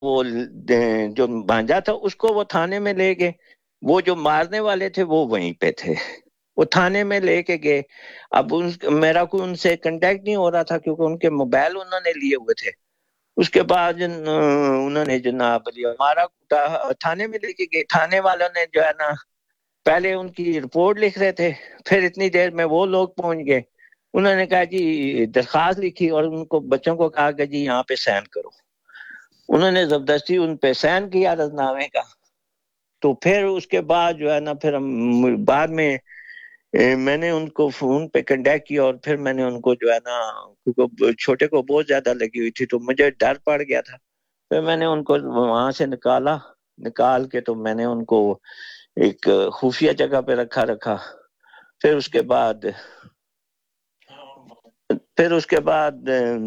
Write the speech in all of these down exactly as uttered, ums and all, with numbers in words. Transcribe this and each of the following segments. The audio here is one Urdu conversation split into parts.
وہ جو بھانجا تھا اس کو وہ تھانے میں لے گئے، وہ جو مارنے والے تھے وہ وہیں پہ تھے، وہ تھانے میں لے کے گئے۔ اب ان میرا کوئی ان سے کنٹیکٹ نہیں ہو رہا تھا کیونکہ ان کے موبائل انہوں نے لیے ہوئے تھے۔ اس کے بعد انہوں نے جناب ہمارا تھانے میں لے کے گئے، تھانے والوں نے جو ہے نا پہلے ان کی رپورٹ لکھ رہے تھے، پھر اتنی دیر میں وہ لوگ پہنچ گئے، انہوں نے کہا جی درخواست لکھی اور ان کو بچوں کو کہا کہ جی یہاں پہ سائن کرو، انہوں نے زبردستی ان پہ سائن کیا رضنامے کا۔ تو پھر اس کے بعد جو ہے نا پھر ہم بعد میں میں نے ان کو فون پہ کنٹیکٹ کیا اور پھر میں نے ان کو جو ہے نا چھوٹے کو بہت زیادہ لگی ہوئی تھی تو مجھے ڈر پڑ گیا تھا، پھر میں نے ان کو وہاں سے نکالا، نکال کے تو میں نے ان کو ایک خفیہ جگہ پہ رکھا رکھا پھر اس کے بعد پھر اس کے بعد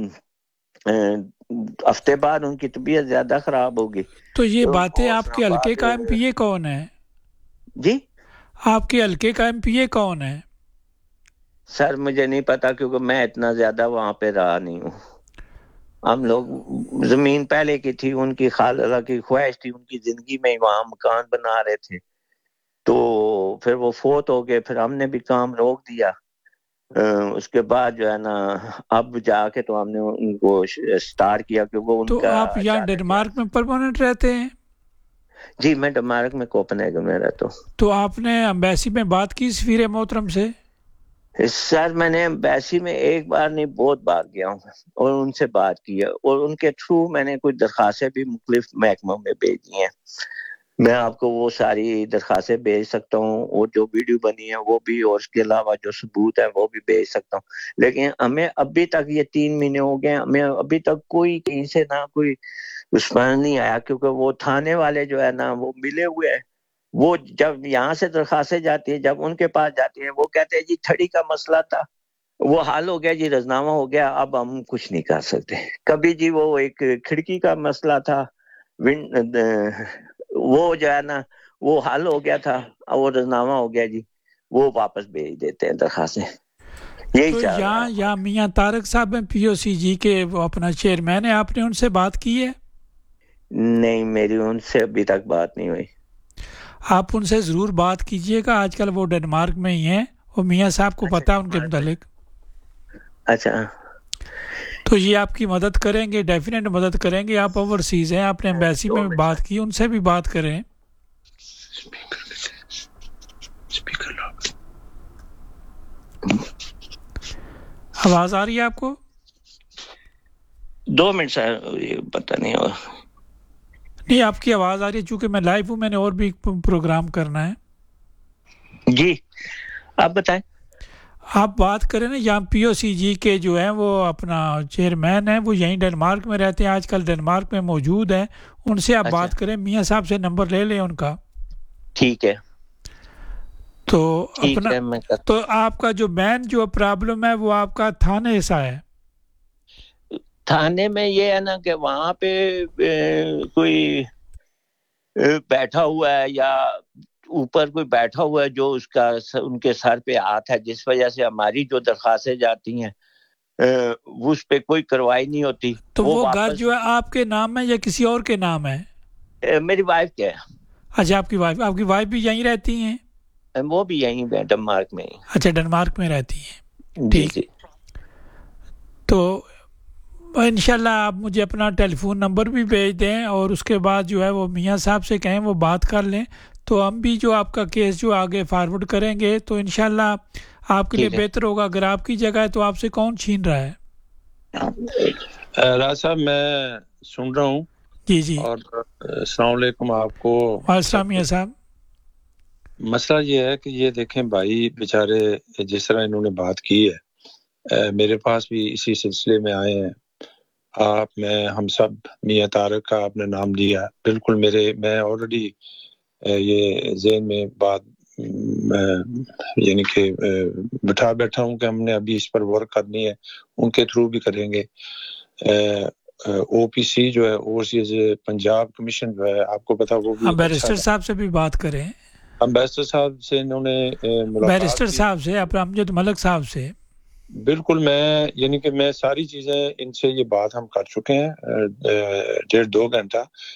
ہفتے بعد ان کی طبیعت زیادہ خراب ہوگی۔ تو یہ باتیں آپ کے حلقے کا ایم پی اے کون ہے؟ جی آپ کے حلقے کا ایم پی اے کون ہے؟ سر مجھے نہیں پتا کیونکہ میں اتنا زیادہ وہاں پہ رہا نہیں ہوں۔ ہم لوگ زمین پہلے کی تھی، ان کی خالہ کی خواہش تھی، ان کی زندگی میں وہاں مکان بنا رہے تھے، تو پھر وہ فوت ہو گئے، پھر ہم نے بھی کام روک دیا۔ اس کے بعد جو ہے نا اب جا کے تو ہم نے ان کو سٹارٹ کیا کیونکہ ان تو کا آپ یہاں ڈنمارک میں پرماننٹ رہتے ہیں؟ جی میں ڈنمارک میں کوپنہیگن میں رہتا ہوں۔ تو آپ نے ایمبیسی میں بات کی سفیر محترم سے؟ سر میں نے ایمبیسی میں ایک بار نہیں بہت بار گیا ہوں اور ان سے بات کی ہے، اور ان کے تھرو میں نے کچھ درخواستیں بھی مختلف محکموں میں بھیجی ہیں، میں آپ کو وہ ساری درخواستیں بھیج سکتا ہوں، اور جو ویڈیو بنی ہے وہ بھی، اور اس کے علاوہ جو ثبوت ہے وہ بھی بھیج سکتا ہوں، لیکن ہمیں ابھی تک یہ تین مہینے ہو گئے، ہمیں ابھی تک کوئی کہیں سے نہ کوئی رسپانس نہیں آیا، کیونکہ وہ تھانے والے جو ہے نا وہ ملے ہوئے ہیں، وہ جب یہاں سے درخواستیں جاتی ہیں جب ان کے پاس جاتی ہیں وہ کہتے ہیں جی تھڑی کا مسئلہ تھا وہ حل ہو گیا جی، رضنامہ ہو گیا، اب ہم کچھ نہیں کر سکتے۔ کبھی جی وہ ایک کھڑکی کا مسئلہ تھا، وہ جو ہے نا وہ حل ہو گیا تھا، وہ رضنامہ ہو گیا جی، وہ واپس بھیج دیتے ہیں درخواستیں، یہی تو چل رہا یہاں ہے۔ یا میاں طارق صاحب ہیں پی او سی جی کے وہ اپنا چیئرمین ہے، آپ نے ان سے بات کی ہے؟ نہیں میری ان سے ابھی تک بات نہیں ہوئی۔ آپ ان سے ضرور بات کیجئے گا، آج کل وہ ڈنمارک میں ہی ہیں، اور میاں صاحب کو پتہ ہے ان کے متعلق۔ اچھا تو یہ آپ کی مدد کریں گے، ڈیفینیٹ مدد کریں گے۔ آپ اوورسیز ہیں، آپ نے ایمبیسی میں بات کی، ان سے بھی بات کریں۔ آواز آ رہی ہے آپ کو؟ دو منٹ سر یہ پتہ نہیں ہوگا۔ نہیں آپ کی آواز آ رہی ہے، چونکہ میں لائیو ہوں، میں نے اور بھی پروگرام کرنا ہے۔ جی آپ بتائیں۔ آپ بات کریں نا، یہاں پی او سی جی کے جو ہیں وہ اپنا چیئرمین ہیں، وہ یہیں ڈنمارک میں رہتے ہیں، آج کل ڈنمارک میں موجود ہیں، ان سے آپ بات کریں، میاں صاحب سے نمبر لے لیں ان کا۔ ٹھیک ہے تو اپنا تو آپ کا جو مین جو پرابلم ہے وہ آپ کا تھانے سا ہے؟ تھانے میں یہ ہے نا کہ وہاں پہ کوئی بیٹھا ہوا ہے یا اوپر کوئی بیٹھا ہوا ہے جو اس کا ان کے سر پہ ہاتھ ہے، جس وجہ سے ہماری جو درخواستیں جاتی ہیں اس پہ کوئی کارروائی نہیں ہوتی۔ تو وہ گھر جو ہے آپ کے نام ہے یا کسی اور کے نام ہے؟ میری وائف کیا ہے۔ اچھا آپ کی وائف، آپ کی وائف بھی یہیں رہتی ہیں؟ وہ بھی یہیں ڈنمارک میں ہی۔ اچھا ڈنمارک میں رہتی ہیں، جی ٹھیک۔ جی تو انشاءاللہ آپ مجھے اپنا ٹیلی فون نمبر بھی بھیج دیں، اور اس کے بعد جو ہے وہ میاں صاحب سے کہیں وہ بات کر لیں، تو ہم بھی جو آپ کا کیس جو آگے فارورڈ کریں گے تو انشاءاللہ آپ کے لیے بہتر ہوگا۔ اگر آپ کی جگہ ہے تو آپ سے کون چھین رہا ہے؟ راز صاحب میں سن رہا ہوں۔ جی جی اور السلام علیکم آپ کو۔ السلام میاں صاحب۔ مسئلہ یہ ہے کہ یہ دیکھیں بھائی بیچارے جس طرح انہوں نے بات کی ہے، میرے پاس بھی اسی سلسلے میں آئے ہیں، آپ میں ہم سب میاں طارق کا آپ نے نام لیا، بالکل میرے میں آلریڈی یہ ذہن میں بات یعنی کہ بٹھا بیٹھا ہوں کہ ہم نے ابھی اس پر ورک کرنی ہے، ان کے تھرو بھی کریں گے۔ او پی سی جو ہے اوورسیز پنجاب کمیشن جو ہے آپ کو پتا وہ بھی بیرسٹر صاحب سے بھی بات کریں، امبیسڈر صاحب سے انہوں نے ملاقات بیرسٹر صاحب سے، اپنا امجد ملک صاحب سے۔ بالکل، میں یعنی کہ میں ساری چیزیں ان سے یہ بات ہم کر چکے ہیں ڈیڑھ دو گھنٹہ